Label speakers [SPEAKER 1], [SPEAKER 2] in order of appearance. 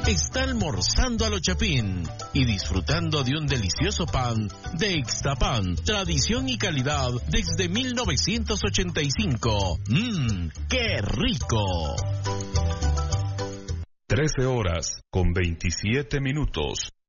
[SPEAKER 1] está almorzando a lo chapín y disfrutando de un delicioso pan de Ixtapan, tradición y calidad desde 1985. ¡Qué rico!
[SPEAKER 2] 13 horas con 27 minutos.